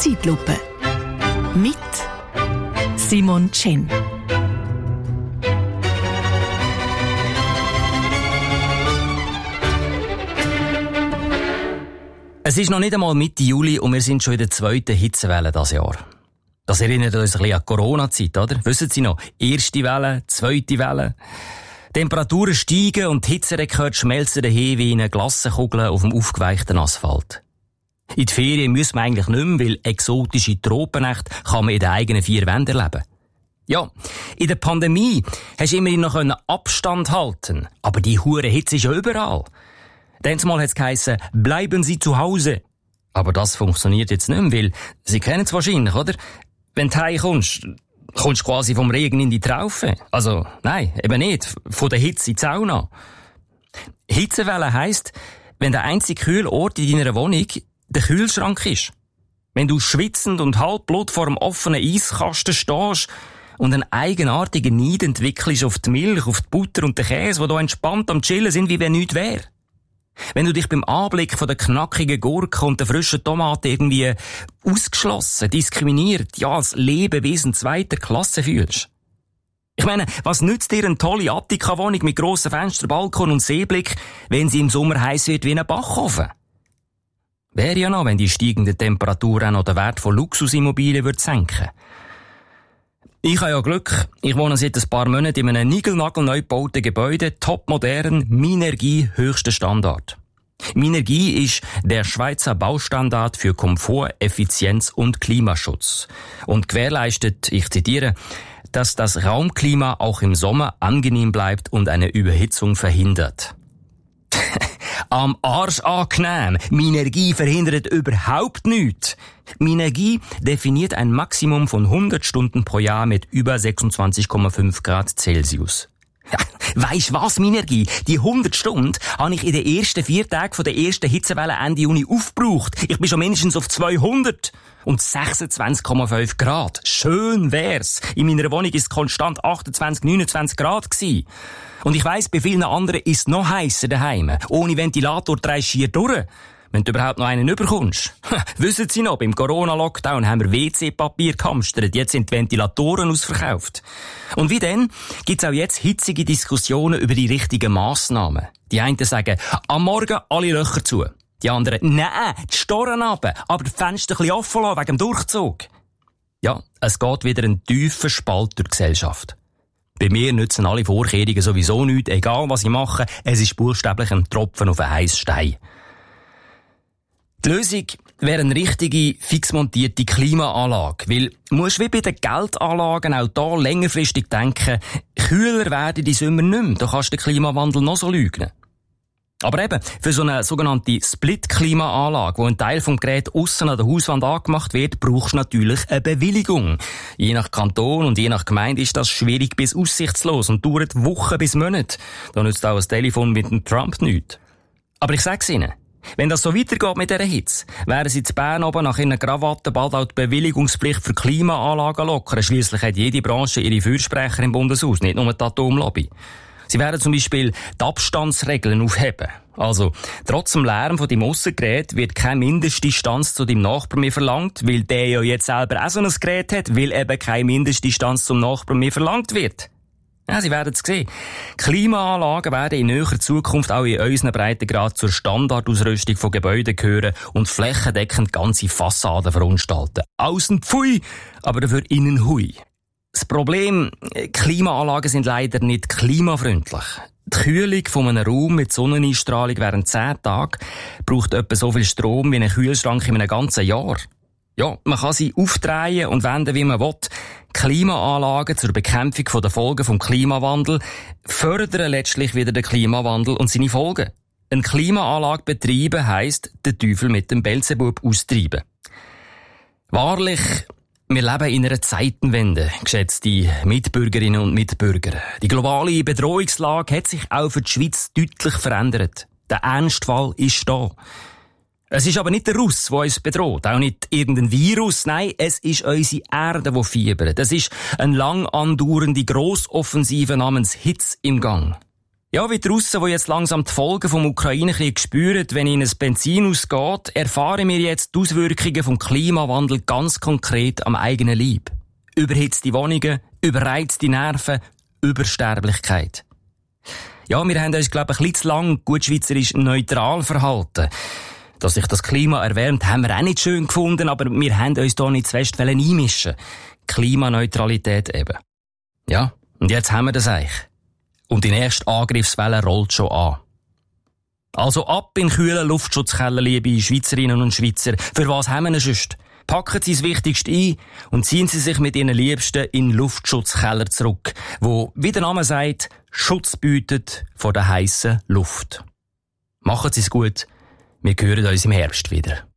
Zeitlupe. Mit Simon Chen. Es ist noch nicht einmal Mitte Juli und wir sind schon in der zweiten Hitzewelle dieses Jahr. Das erinnert uns ein bisschen an die Corona-Zeit, oder? Wissen Sie noch? Erste Welle, zweite Welle. Temperaturen steigen und die Hitzerekorde schmelzen dahin wie in eine Glasenkugel auf dem aufgeweichten Asphalt. In die Ferien müssen wir eigentlich nicht mehr, weil exotische Tropennächte kann man in den eigenen vier Wänden erleben. Ja, in der Pandemie hast du immerhin noch Abstand halten, aber die hure Hitze ist ja überall. Mal hat es geheissen, bleiben Sie zu Hause. Aber das funktioniert jetzt nicht mehr, weil Sie kennen es wahrscheinlich, oder? Wenn du heimkommst, kommst du quasi vom Regen in die Traufe. Also, nein, eben nicht. Von der Hitze in die Sauna. Hitzewelle heisst, wenn der einzige Kühlort in deiner Wohnung der Kühlschrank ist. Wenn du schwitzend und halbblut vor einem offenen Eiskasten stehst und einen eigenartigen Neid entwickelst auf die Milch, auf die Butter und den Käse, die da entspannt am Chillen sind, wie wenn nichts wäre. Wenn du dich beim Anblick von der knackigen Gurke und der frischen Tomate irgendwie ausgeschlossen, diskriminiert, ja als Lebewesen zweiter Klasse fühlst. Ich meine, was nützt dir eine tolle Attika-Wohnung mit grossen Fenstern, Balkon und Seeblick, wenn sie im Sommer heiß wird wie ein Backofen? Wäre ja noch, wenn die steigende Temperatur auch noch den Wert von Luxusimmobilien senken würde. Ich habe ja Glück. Ich wohne seit ein paar Monaten in einem niegelnagelneu gebauten Gebäude, topmodern, Minergie, höchster Standard. Minergie ist der Schweizer Baustandard für Komfort, Effizienz und Klimaschutz und gewährleistet, ich zitiere, dass das Raumklima auch im Sommer angenehm bleibt und eine Überhitzung verhindert. Am Arsch angenehm. Minergie verhindert überhaupt nichts. Minergie definiert ein Maximum von 100 Stunden pro Jahr mit über 26,5 Grad Celsius. Ja, weisst was, Minergie? Die 100 Stunden habe ich in den ersten 4 Tagen von der ersten Hitzewelle Ende Juni aufgebraucht. Ich bin schon mindestens auf 200. Und 26,5 Grad. Schön wär's. In meiner Wohnung ist es konstant 28, 29 Grad gewesen. Und ich weiss, bei vielen anderen ist es noch heißer daheim. Ohne Ventilator drehst du schier durch. Wenn du überhaupt noch einen überkommst. Wissen Sie noch, beim Corona-Lockdown haben wir WC-Papier gehamstert. Jetzt sind die Ventilatoren ausverkauft. Und wie denn, gibt's auch jetzt hitzige Diskussionen über die richtigen Massnahmen. Die einen sagen, am Morgen alle Löcher zu. Die anderen, nein, die Storen runter, aber die Fenster ein bisschen offen lassen, wegen dem Durchzug. Ja, es geht wieder ein tiefer Spalt durch die Gesellschaft. Bei mir nützen alle Vorkehrungen sowieso nichts, egal was ich mache, es ist buchstäblich ein Tropfen auf einen heissen Stein. Die Lösung wäre eine richtige, fix montierte Klimaanlage, weil du musst wie bei den Geldanlagen auch hier längerfristig denken, kühler werden die Sommer nicht mehr, da kannst du den Klimawandel noch so leugnen. Aber eben, für so eine sogenannte Split-Klimaanlage, wo ein Teil vom Gerät aussen an der Hauswand angemacht wird, brauchst du natürlich eine Bewilligung. Je nach Kanton und je nach Gemeinde ist das schwierig bis aussichtslos und dauert Wochen bis Monate. Da nützt auch ein Telefon mit dem Trump nichts. Aber ich sag's Ihnen, wenn das so weitergeht mit dieser Hitze, werden sie in Bern oben nach ihren Krawatten bald auch die Bewilligungspflicht für Klimaanlagen lockern. Schliesslich hat jede Branche ihre Fürsprecher im Bundeshaus, nicht nur die Atomlobby. Sie werden zum Beispiel die Abstandsregeln aufheben. Also, trotz dem Lärm von deinem Aussengerät wird keine Mindestdistanz zu deinem Nachbarn mehr verlangt, weil der ja jetzt selber auch so ein Gerät hat, weil eben keine Mindestdistanz zum Nachbarn mehr verlangt wird. Ja, Sie werden es sehen. Klimaanlagen werden in näherer Zukunft auch in unseren Breitengrad zur Standardausrüstung von Gebäuden gehören und flächendeckend ganze Fassaden verunstalten. Aussen pfui, aber dafür innen hui. Das Problem, Klimaanlagen sind leider nicht klimafreundlich. Die Kühlung von einem Raum mit Sonneneinstrahlung während 10 Tagen braucht etwa so viel Strom wie ein Kühlschrank in einem ganzen Jahr. Ja, man kann sie aufdrehen und wenden, wie man will. Klimaanlagen zur Bekämpfung der Folgen vom Klimawandel fördern letztlich wieder den Klimawandel und seine Folgen. Eine Klimaanlage betreiben heisst, den Teufel mit dem Belzebub austreiben. Wahrlich, wir leben in einer Zeitenwende, geschätzte Mitbürgerinnen und Mitbürger. Die globale Bedrohungslage hat sich auch für die Schweiz deutlich verändert. Der Ernstfall ist da. Es ist aber nicht der Russ, der uns bedroht, auch nicht irgendein Virus, nein, es ist unsere Erde, die fiebert. Es ist eine lang andauernde Grossoffensive namens Hitze im Gang. Ja, wie die Russen, die jetzt langsam die Folgen vom Ukraine-Krieg spüren, wenn ihnen das Benzin ausgeht, erfahren wir jetzt die Auswirkungen vom Klimawandel ganz konkret am eigenen Leib. Überhitzte Wohnungen, überreizte Nerven, Übersterblichkeit. Ja, wir haben uns, glaube ich, ein bisschen zu lang gut schweizerisch neutral verhalten. Dass sich das Klima erwärmt, haben wir auch nicht schön gefunden, aber wir haben uns da nicht zu fest einmischen. Klimaneutralität eben. Ja, und jetzt haben wir das eigentlich. Und die nächste Angriffswelle rollt schon an. Also ab in kühlen Luftschutzkeller, liebe Schweizerinnen und Schweizer. Für was haben wir ihn sonst? Packen Sie das Wichtigste ein und ziehen Sie sich mit Ihren Liebsten in den Luftschutzkeller zurück, wo, wie der Name sagt, Schutz bietet vor der heissen Luft. Machen Sie es gut. Wir hören uns im Herbst wieder.